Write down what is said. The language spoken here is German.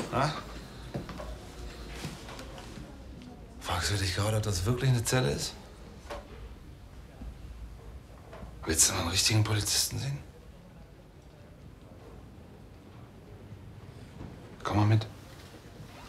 Na? Fragst du dich gerade, ob das wirklich eine Zelle ist? Willst du mal einen richtigen Polizisten sehen? Komm mal mit.